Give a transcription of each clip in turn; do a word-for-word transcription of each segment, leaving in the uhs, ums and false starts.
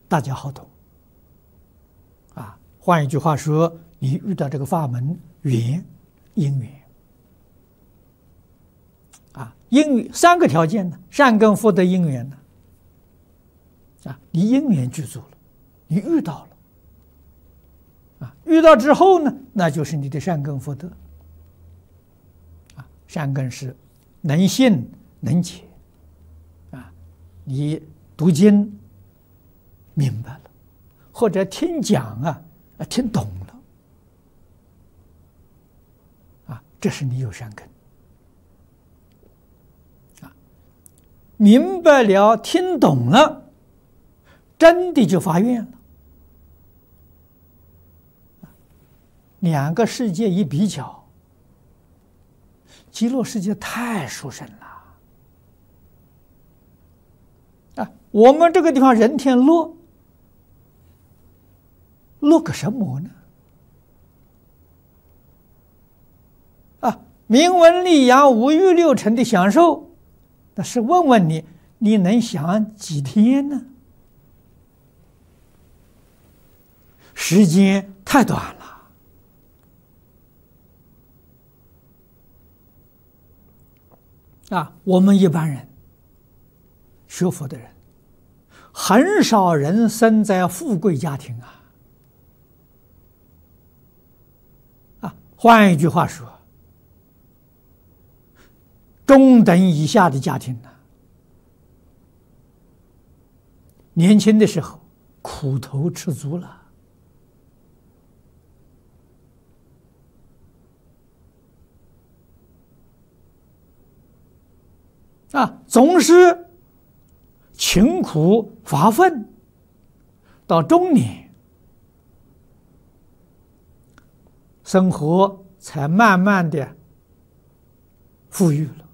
大家好懂。啊，换一句话说，你遇到这个法门缘因缘。啊，因三个条件呢，善根福德因缘呢。啊，你因缘具足了，你遇到了。啊，遇到之后呢，那就是你的善根福德。啊，善根是能信能解。啊，你读经明白了，或者听讲啊，啊听懂了。啊，这是你有善根。啊，明白了，听懂了，真的就发愿了。两个世界一比较，极乐世界太殊胜了。啊，我们这个地方人天乐，乐个什么呢？啊，名闻利养、五欲六尘的享受，那是问问你，你能享几天呢？时间太短了。啊，我们一般人学佛的人，很少人生在富贵家庭啊。啊，换一句话说，中等以下的家庭呢，年轻的时候苦头吃足了。啊，总是勤苦乏奋，到中年，生活才慢慢的富裕了。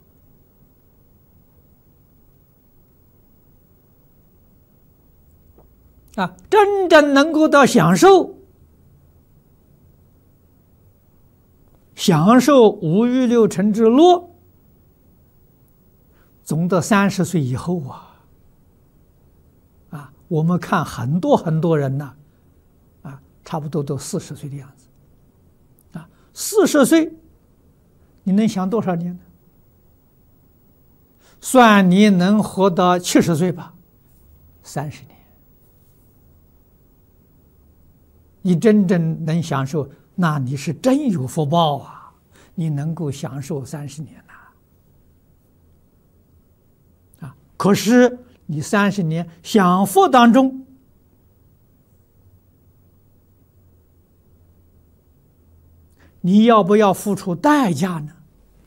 啊，真正能够到享受，享受五欲六尘之乐，总到三十岁以后啊，啊，我们看很多很多人呢，啊，差不多都四十岁的样子，啊，四十岁，你能享多少年呢？算你能活到七十岁吧，三十年，你真正能享受，那你是真有福报啊！你能够享受三十年。可是你三十年享福当中，你要不要付出代价呢？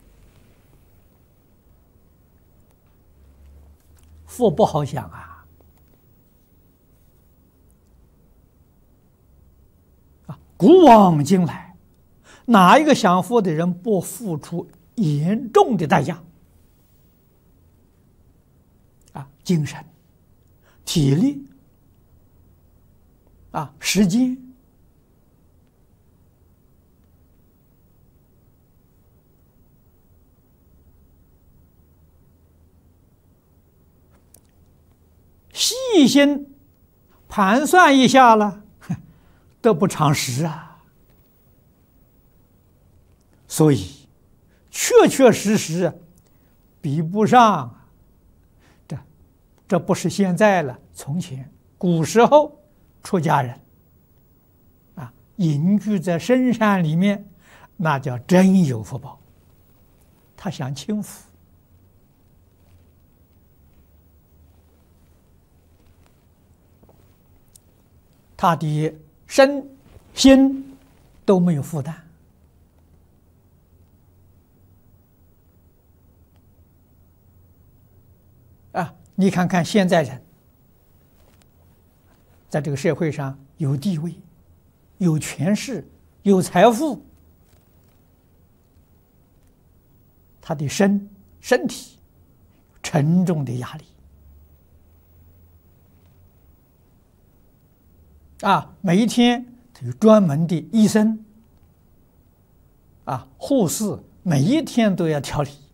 福不好享啊！啊，古往今来，哪一个享福的人不付出严重的代价？啊，精神、体力、啊，时间，细心盘算一下了，得不偿失啊！所以，确确实实比不上。这不是现在了，从前古时候出家人啊，隐居在深山里面，那叫真有福报。他享清福，他的身心都没有负担。啊，你看看现在人，在这个社会上有地位、有权势、有财富，他的身身体沉重的压力啊，每一天有专门的医生啊、护士，每一天都要调理。